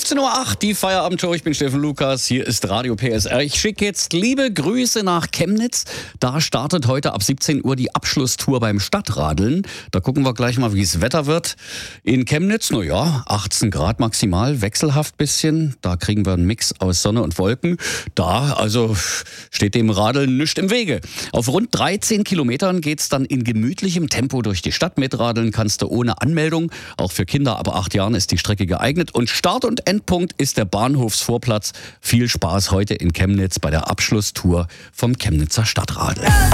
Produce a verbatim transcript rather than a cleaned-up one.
fünfzehn Uhr acht, die Feierabendshow. Ich bin Steffen Lukas, hier ist Radio P S R. Ich schicke jetzt liebe Grüße nach Chemnitz. Da startet heute ab siebzehn Uhr die Abschlusstour beim Stadtradeln. Da gucken wir gleich mal, wie es Wetter wird. In Chemnitz, naja, achtzehn Grad maximal, wechselhaft bisschen. Da kriegen wir einen Mix aus Sonne und Wolken. Da, also, steht dem Radeln nichts im Wege. Auf rund dreizehn Kilometern geht's dann in gemütlichem Tempo durch die Stadt. Mitradeln kannst du ohne Anmeldung. Auch für Kinder ab acht Jahren ist die Strecke geeignet. Und Start- und Endpunkt ist der Bahnhofsvorplatz. Viel Spaß heute in Chemnitz bei der Abschlusstour vom Chemnitzer Stadtradl.